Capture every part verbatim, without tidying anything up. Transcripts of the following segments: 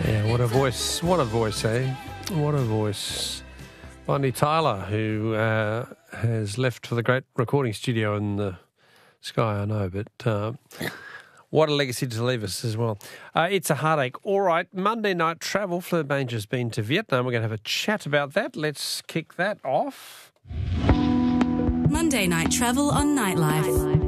Yeah, what a voice. What a voice, eh? What a voice. Bonnie Tyler, who uh, has left for the great recording studio in the sky, I know, but uh, what a legacy to leave us as well. Uh, it's a heartache. All right, Monday night travel. Fleur Banger's been to Vietnam. We're going to have a chat about that. Let's kick that off. Monday night travel on Nightlife.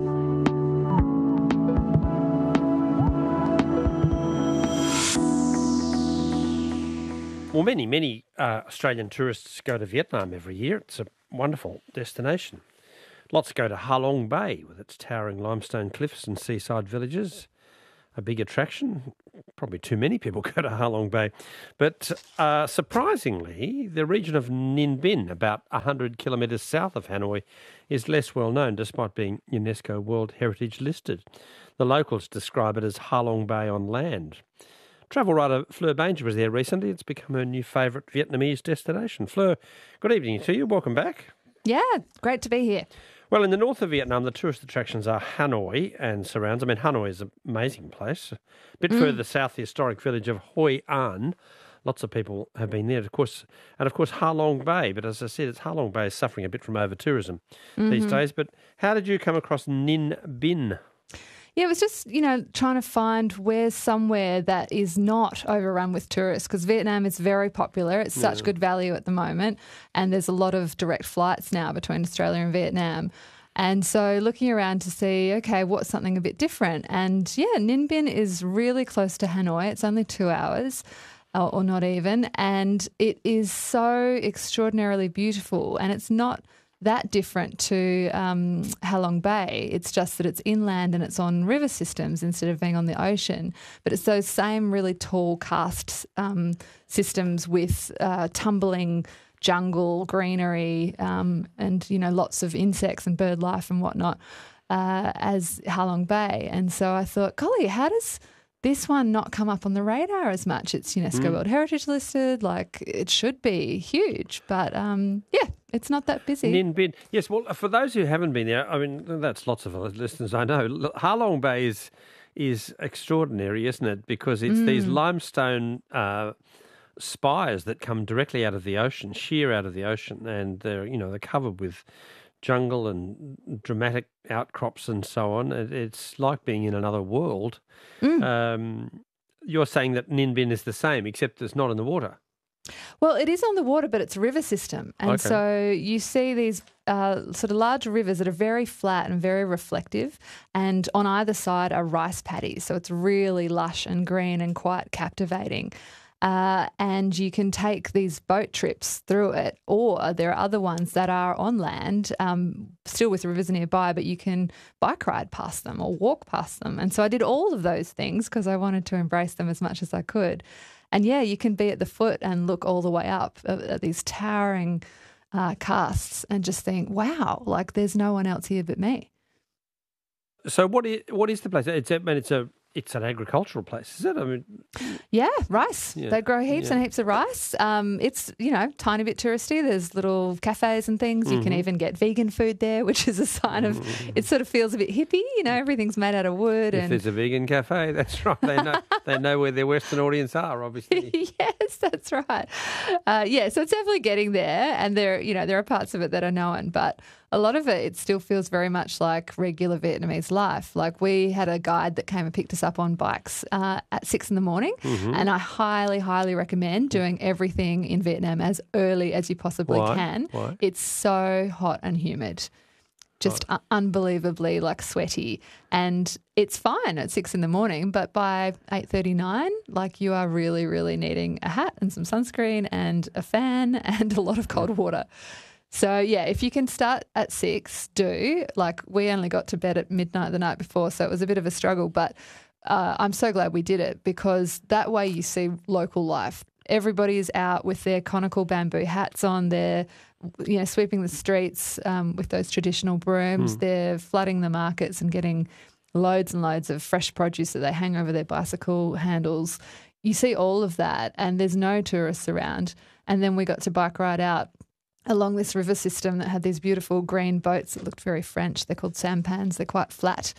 Well, many, many uh, Australian tourists go to Vietnam every year. It's a wonderful destination. Lots go to Ha Long Bay with its towering limestone cliffs and seaside villages. A big attraction. Probably too many people go to Ha Long Bay. But uh, surprisingly, the region of Ninh Binh, about one hundred kilometres south of Hanoi, is less well known despite being UNESCO World Heritage listed. The locals describe it as Ha Long Bay on land. Travel writer Fleur Banger was there recently. It's become her new favourite Vietnamese destination. Fleur, good evening to you. Welcome back. Yeah, great to be here. Well, in the north of Vietnam, the tourist attractions are Hanoi and surrounds. I mean, Hanoi is an amazing place. A bit mm. further south, the historic village of Hoi An. Lots of people have been there, of course. And, of course, Ha Long Bay. But as I said, it's Ha Long Bay is suffering a bit from over-tourism mm-hmm. these days. But how did you come across Ninh Binh? Yeah, it was just, you know, trying to find where's somewhere that is not overrun with tourists, because Vietnam is very popular. It's such yeah. good value at the moment, and there's a lot of direct flights now between Australia and Vietnam. And so looking around to see, okay, what's something a bit different? And, yeah, Ninh Binh is really close to Hanoi. It's only two hours or, or not even, and it is so extraordinarily beautiful, and it's not that different to um, Ha Long Bay. It's just that it's inland and it's on river systems instead of being on the ocean. But it's those same really tall karst um, systems with uh, tumbling jungle, greenery, um, and, you know, lots of insects and bird life and whatnot uh, as Ha Long Bay. And so I thought, golly, how does this one not come up on the radar as much? It's UNESCO mm. World Heritage listed, like it should be huge. But, um, yeah, it's not that busy. Ninh Binh. Yes, well, for those who haven't been there, I mean, that's lots of listeners I know. Ha Long Bay is is extraordinary, isn't it? Because it's mm. these limestone uh, spires that come directly out of the ocean, sheer out of the ocean, and they're, you know, they're covered with jungle and dramatic outcrops and so on. It's like being in another world. Mm. Um, you're saying that Ninh Binh is the same, except it's not in the water. Well, it is on the water, but it's a river system. And okay. so you see these uh, sort of large rivers that are very flat and very reflective, and on either side are rice paddies. So it's really lush and green and quite captivating. Uh, and you can take these boat trips through it, or there are other ones that are on land, um, still with rivers nearby, but you can bike ride past them or walk past them. And so I did all of those things because I wanted to embrace them as much as I could. And, yeah, you can be at the foot and look all the way up at, at these towering uh, karsts and just think, wow, like there's no one else here but me. So what is, what is the place? It's, I mean, it's a... It's an agricultural place, is it? I mean, yeah, rice. Yeah. They grow heaps yeah. and heaps of rice. Um, it's, you know, tiny bit touristy. There's little cafes and things. Mm-hmm. You can even get vegan food there, which is a sign of, mm-hmm. it sort of feels a bit hippie. You know, everything's made out of wood. If and there's a vegan cafe, that's right. They know they know where their Western audience are, obviously. Yes, that's right. Uh, yeah, so it's definitely getting there, and there, you know, there are parts of it that are known, but a lot of it, it still feels very much like regular Vietnamese life. Like we had a guide that came and picked us up on bikes uh, at six in the morning, mm-hmm. and I highly, highly recommend doing everything in Vietnam as early as you possibly Why? can. Why? It's so hot and humid, just right. uh, unbelievably like sweaty, and it's fine at six in the morning, but by eight thirty-nine, like you are really, really needing a hat and some sunscreen and a fan and a lot of cold water. So, yeah, if you can start at six, do. Like we only got to bed at midnight the night before, so it was a bit of a struggle. But uh, I'm so glad we did it, because that way you see local life. Everybody is out with their conical bamboo hats on. They're, you know, sweeping the streets um, with those traditional brooms. Mm. They're flooding the markets and getting loads and loads of fresh produce that they hang over their bicycle handles. You see all of that, and there's no tourists around. And then we got to bike ride out along this river system that had these beautiful green boats that looked very French. They're called sampans. They're quite flat.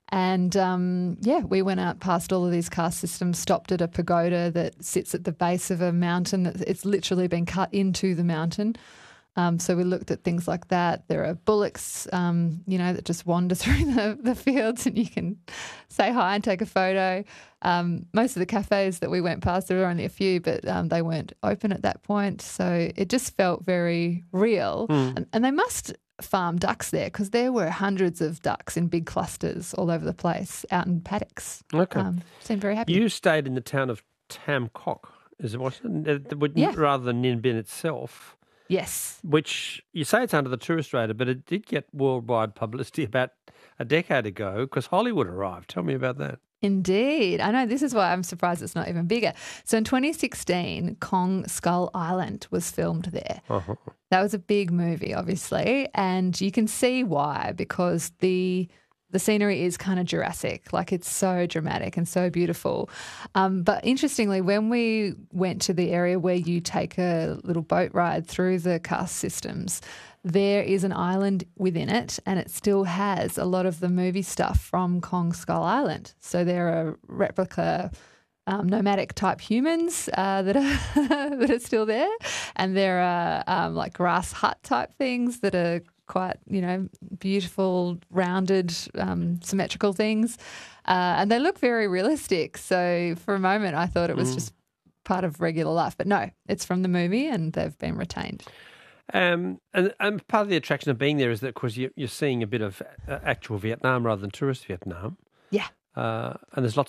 And, um, yeah, we went out past all of these caste systems, stopped at a pagoda that sits at the base of a mountain. That It's literally been cut into the mountain. Um, so we looked at things like that. There are bullocks, um, you know, that just wander through the, the fields and you can say hi and take a photo. Um, most of the cafes that we went past, there were only a few, but um, they weren't open at that point. So it just felt very real. Mm. And, and they must farm ducks there because there were hundreds of ducks in big clusters all over the place out in paddocks. Okay. Um, seemed very happy. You stayed in the town of Tamcock, is it, wasn't it? Yeah. Rather than Ninbin itself. Yes. Which you say it's under the tourist radar, but it did get worldwide publicity about a decade ago because Hollywood arrived. Tell me about that. Indeed. I know, this is why I'm surprised it's not even bigger. So in twenty sixteen, Kong Skull Island was filmed there. Uh-huh. That was a big movie, obviously, and you can see why, because the the scenery is kind of Jurassic. Like, it's so dramatic and so beautiful. Um, but interestingly, when we went to the area where you take a little boat ride through the caste systems, there is an island within it and it still has a lot of the movie stuff from Kong Skull Island. So there are replica um, nomadic type humans uh, that are that are still there, and there are um, like grass hut type things that are quite, you know, beautiful, rounded, um, symmetrical things. Uh, and they look very realistic. So for a moment I thought it was mm. just part of regular life. But no, it's from the movie and they've been retained. Um, and, and part of the attraction of being there is that, of course, you, you're seeing a bit of uh, actual Vietnam rather than tourist Vietnam. Yeah. Uh, and there's lots